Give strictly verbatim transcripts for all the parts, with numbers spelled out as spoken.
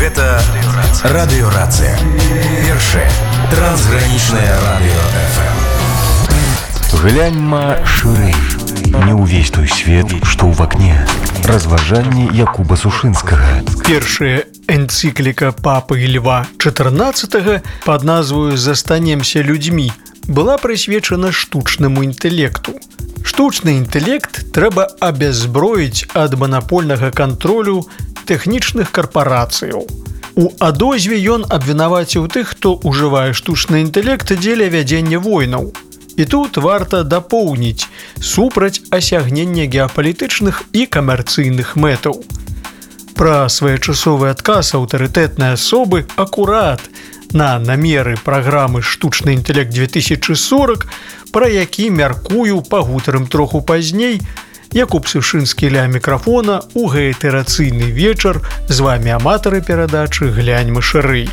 Гэта радыёрацыя. Першае трансгранічнае радыё эф эм. Гляньма шырэй. Не ўвесь той свет, што ў вакне. Разважанні Якуба Сушынскага. Першая энцыкліка папы Льва чатырнаццатага пад назваю «Застанемся людзьмі» была прысвечана штучнаму інтэлекту. Штучны інтэлект трэба абяззброіць ад манапольнага кантролю тэхнічных карпарацыяў. У адозве ён абвінаваціў тых, хто ўжывае штучны інтэлект дзеля вядзення войнаў. І тут варта дапоўніць супраць асягнення геапалітычных і камерцыйных мэтаў. Пра своечасовы адказ аўтарытэтнай асобы акурат на намеры праграмы «Штучны інтэлект две тысячи сорок», пра які мяркую пагутарым троху пазней, Якуб Сушынскі ля мікрафона ў гаітэрацыйны вечар. З вамі аматары перадачы «Гляньма шырэй».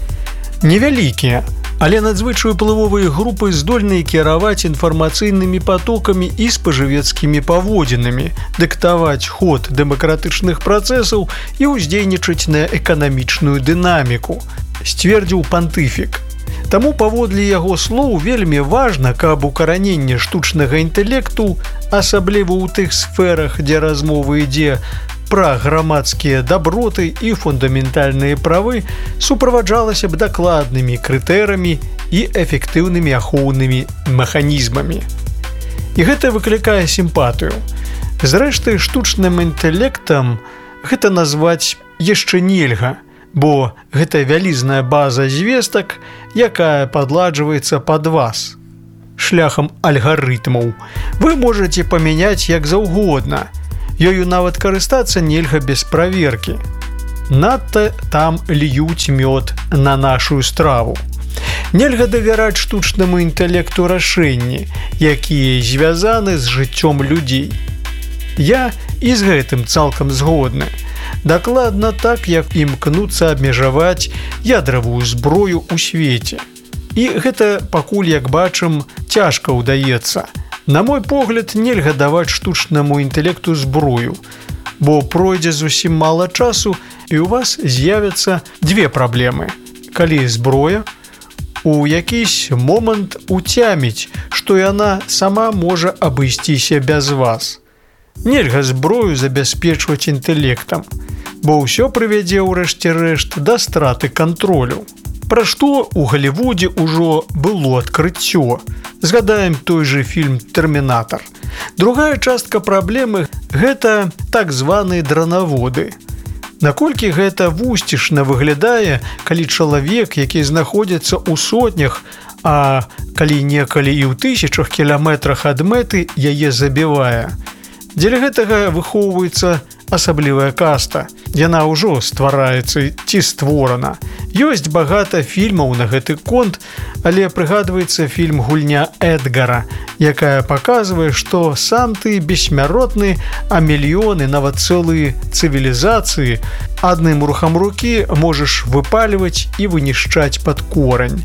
Невялікія, але надзвычай уплывовыя групы здольныя кіраваць інфармацыйнымі патокамі і спажывецкімі паводзінамі, дыктаваць ход дэмакратычных працэсаў і ўздзейнічаць на эканамічную дынаміку, сцвердзіў пантыфік. Таму, паводле яго слоў, вельмі важна, каб укараненне штучнага інтэлекту, асабліва ў тых сферах, дзе размова ідзе пра грамадскія даброты і фундаментальныя правы, суправаджалася б дакладнымі крытэрамі і эфектыўнымі ахоўнымі механізмамі. І гэта выклікае сімпатыю. Зрэшты, штучным інтэлектам гэта назваць яшчэ нельга, бо гэта вялізная база звестак, якая падладжваецца пад вас. Шляхам альгарытмаў вы можаце памяняць як заўгодна. Ёю нават карыстацца нельга без праверкі. Надта там льюць мёд на нашу страву. Нельга давяраць штучнаму інтэлекту рашэнні, якія звязаны з жыццём людзей. Я і з гэтым цалкам згодны. Дакладна так, як імкнуцца абмежаваць ядравую зброю ў свеце. І гэта пакуль, як бачым, цяжка ўдаецца. На мой погляд, нельга даваць штучнаму інтэлекту зброю, бо пройдзе зусім мала часу, і ў вас з'явяцца дзве праблемы. Калі зброя у якийсь момант уцяміць, што яна сама можа абысціся без вас. Нельга зброю забяспечваць інтэлектам, бо ўсё прывядзе ў рэшце рэшт да страты кантролю. Пра што ў Галівудзе ўжо было адкрыццё. Згадаем той же фільм «Тэрмінатар». Другая частка праблемы – гэта так званыя дранаводы. Наколькі гэта вусцішна выглядае, калі чалавек, які знаходзіцца ў сотнях, а калі некалі і ў тысячах кіламетрах ад мэты, яе забівае. Дзеля гэтага выхоўваецца асаблівая каста. Яна ўжо ствараецца ці створана. Ёсць багата фільмаў на гэты конт, але прыгадваецца фільм «Гульня Эдгара», якая паказвае, што сам ты бессмяротны, а мільёны, нават цэлыя цывілізацыі адным рухам рукі можаш выпальваць і вынішчаць пад корань.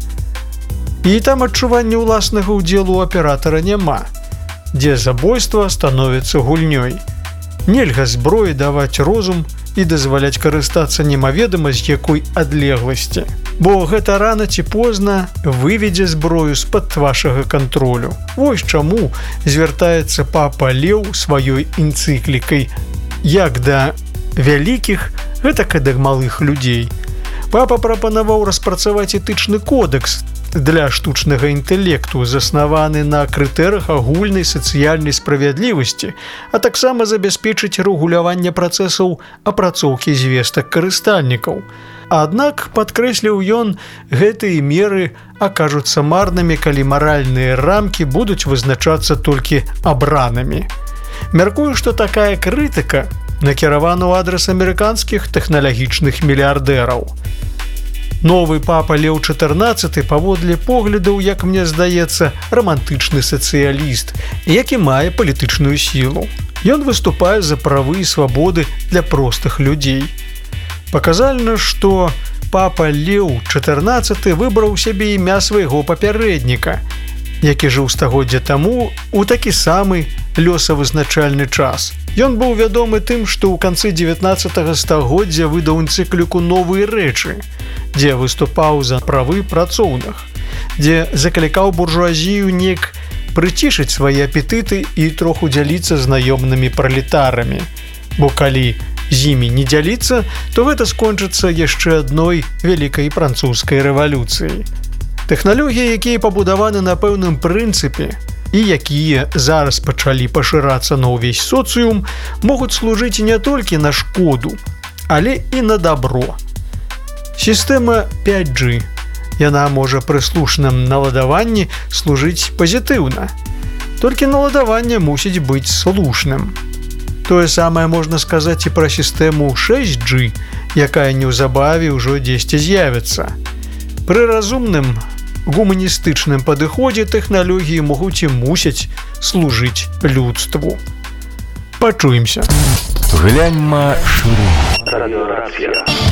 І там адчування ўласнага ўдзелу аператара няма, дзе забойства становіцца гульнёй. Нельга зброі даваць розум і дазваляць карыстацца немаведама з якой адлегласці, бо гэта рана ці позна выведзе зброю з-пад вашага кантролю. Вось чаму звяртаецца папа Леў сваёй энцыклікай як да вялікіх, гэтак і да малых людзей. Папа прапанаваў распрацаваць этычны кодэкс для штучнага інтэлекту, заснаваны на крытэрах агульнай сацыяльнай справядлівасці, а таксама забяспечыць рэгуляванне працэсаў апрацоўкі звестак карыстальнікаў. Аднак, падкрэсліў ён, гэтыя меры акажуцца марнымі, калі маральныя рамкі будуць вызначацца толькі абранымі. Мяркую, што такая крытыка накіравана ў адрас амерыканскіх тэхналагічных мільярдэраў. Новы папа Леў чатырнаццаты паводле поглядаў, як мне здаецца, рамантычны сацыяліст, які мае палітычную сілу. Ён выступае за правы і свабоды для простых людзей. Паказальна, што папа Леў чатырнаццаты выбраў сябе імя свайго папярэдніка, які жыў стагоддзя таму ў такі самы лёсавызначальны час. Ён быў вядомы тым, што ў канцы дзевятнаццатага стагоддзя выдаў энцыкліку «Новыя рэчы», дзе выступаў за правы працоўных, дзе заклікаў буржуазію неяк прыцішыць свае апетыты і троху дзяліцца знаёмнымі пралетарамі. Бо калі з імі не дзяліцца, то гэта скончыцца яшчэ адной вялікай французскай рэвалюцыяй. Тэхналогіі, якія пабудаваны на пэўным прынцыпе і якія зараз пачалі пашырацца на ўвесь соцыум, могуць служыць не толькі на шкоду, але і на дабро. Сістэма пяць джі. Яна можа пры слушным наладаванні служыць пазітыўна. Толькі наладаванне мусіць быць слушным. Тое самае можна сказаць і пра сістэму шэсць джі, якая неўзабаве ўжо дзесьці з'явіцца. Пры разумным, гуманістычным падыходзе тэхналогіі могуць і мусяць служыць людству. Пачуемся. Гляньма шырэй. Радыёрацыя.